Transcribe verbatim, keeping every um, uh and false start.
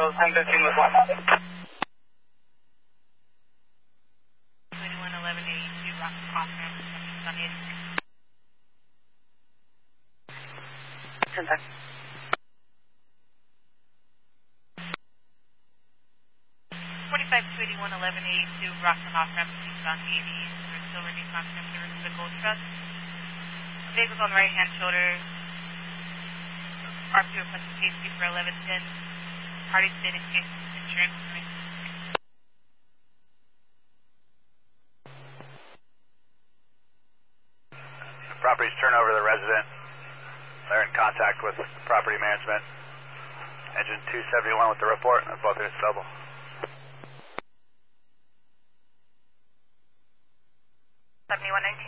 ten fifteen with one. twenty-one eleven eighty-two, Rockland off ramp, on eighty-six. ten ten. forty-five two eighty-one eleven eighty-two, Rockland off ramp, on eighty. We're still reducing on service to the Gold Trust. Vehicles on the right hand shoulder. R P requesting safety for eleven ten. Party stated case insurance. The property's turned over to the resident. They're in contact with property management. Engine two seventy-one with the report, and both are stable. seventy-one nineteen.